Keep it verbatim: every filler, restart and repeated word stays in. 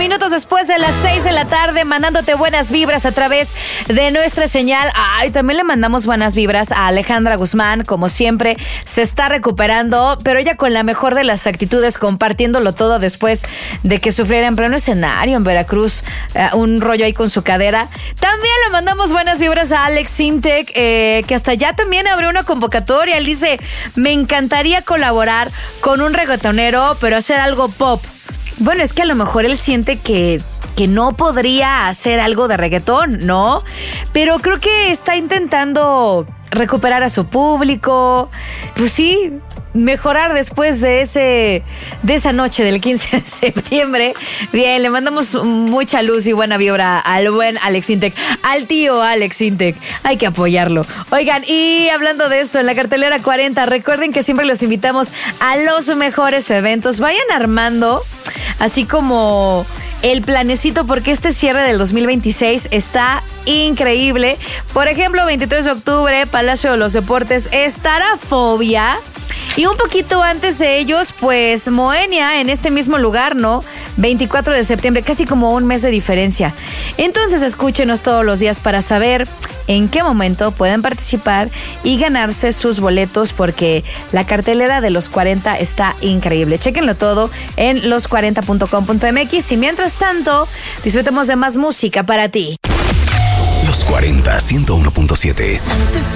minutos después de las seis de la tarde, mandándote buenas vibras a través de nuestra señal. Ay, también le mandamos buenas vibras a Alejandra Guzmán, como siempre, se está recuperando, pero ella con la mejor de las actitudes, compartiéndolo todo después de que sufriera en pleno escenario en Veracruz, uh, un rollo ahí con su cadera. También le mandamos buenas vibras a Alex Sintek, eh, que hasta ya también abrió una convocatoria. Él dice, me encantaría colaborar con un reggaetonero, pero hacer algo pop. Bueno, es que a lo mejor él siente que, que no podría hacer algo de reggaetón, ¿no? Pero creo que está intentando recuperar a su público. Pues sí, mejorar después de ese de esa noche del quince de septiembre. Bien, le mandamos mucha luz y buena vibra al buen Alex Sintek, al tío Alex Sintek. Hay que apoyarlo. Oigan, y hablando de esto, en la cartelera cuarenta, recuerden que siempre los invitamos a los mejores eventos. Vayan armando así como el planecito, porque este cierre del dos mil veintiséis está increíble. Por ejemplo, veintitrés de octubre, Palacio de los Deportes, estará Fobia. Y un poquito antes de ellos, pues Moenia en este mismo lugar, ¿no? veinticuatro de septiembre, casi como un mes de diferencia. Entonces escúchenos todos los días para saber en qué momento pueden participar y ganarse sus boletos, porque la cartelera de los cuarenta está increíble. Chéquenlo todo en los cuarenta punto com punto m x y mientras tanto, disfrutemos de más música para ti. Los cuarenta, ciento uno punto siete.